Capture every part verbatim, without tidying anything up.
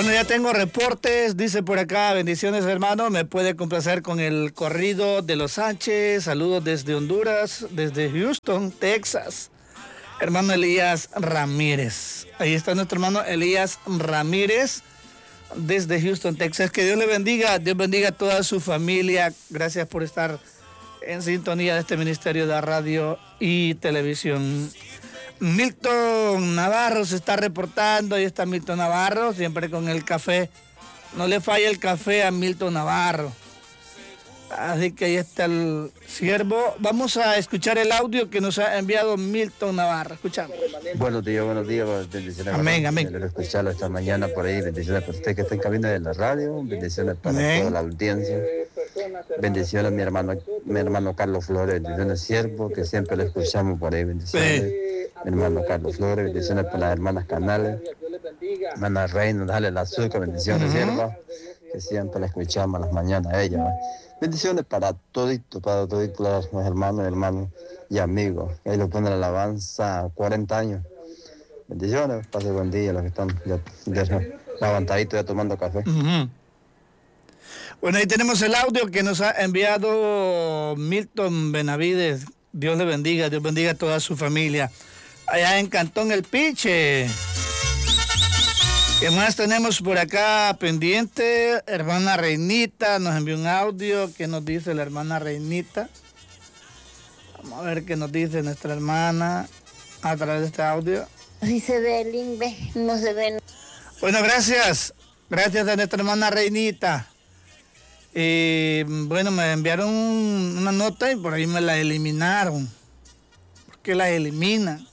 Bueno, ya tengo reportes, dice por acá, bendiciones hermano, me puede complacer con el corrido de los Sánchez, saludos desde Honduras, desde Houston, Texas, hermano Elías Ramírez, ahí está nuestro hermano Elías Ramírez, desde Houston, Texas, que Dios le bendiga, Dios bendiga a toda su familia, gracias por estar en sintonía de este Ministerio de Radio y Televisión. Milton Navarro se está reportando, ahí está Milton Navarro, siempre con el café, no le falla el café a Milton Navarro, así que ahí está el siervo. Vamos a escuchar el audio que nos ha enviado Milton Navarro, escuchamos. Buenos días, buenos días, bendiciones. Amén, amén. Quiero escucharlo esta mañana por ahí, bendiciones para usted que está en cabina de la radio, bendiciones para amén. Toda la audiencia, bendiciones a mi hermano, mi hermano Carlos Flores, bendiciones siervo, que siempre lo escuchamos por ahí, bendiciones. Sí. Mi hermano Carlos Flores, bendiciones para las hermanas Canales, hermana Reina, dale la azúcar, bendiciones, uh-huh. Sierva, que siempre la escuchamos a las mañanas a ella. Bendiciones para todito, para todito los hermanos, hermanos y amigos. Ahí lo pone la alabanza cuarenta años. Bendiciones, pase buen día los que están ya, ya levantaditos ya tomando café. Uh-huh. Bueno, ahí tenemos el audio que nos ha enviado Milton Benavides. Dios le bendiga, Dios bendiga a toda su familia. Allá en Cantón El Piche. ¿Qué más tenemos por acá pendiente? Hermana Reinita nos envió un audio. ¿Qué nos dice la hermana Reinita? Vamos a ver qué nos dice nuestra hermana a través de este audio. Si se ve el inve, no se ve. Bueno, gracias. Gracias a nuestra hermana Reinita. Y bueno, me enviaron una nota y por ahí me la eliminaron. ¿Por qué la eliminan?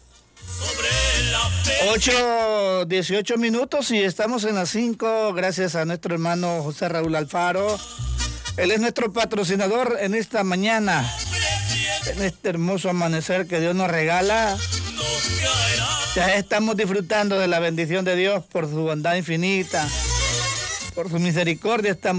ocho, dieciocho minutos y estamos en las cinco, gracias a nuestro hermano José Raúl Alfaro. Él es nuestro patrocinador en esta mañana, en este hermoso amanecer que Dios nos regala. Ya estamos disfrutando de la bendición de Dios por su bondad infinita, por su misericordia estamos